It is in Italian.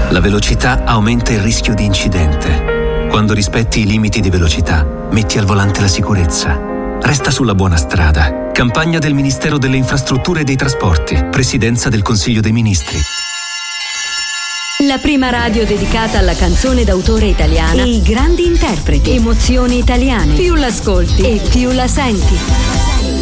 La velocità aumenta il rischio di incidente. Quando rispetti i limiti di velocità, metti al volante la sicurezza. Resta sulla buona strada. Campagna del Ministero delle Infrastrutture e dei Trasporti. Presidenza del Consiglio dei Ministri. La prima radio dedicata alla canzone d'autore italiana e i grandi interpreti. Emozioni italiane. Più l'ascolti e più la senti.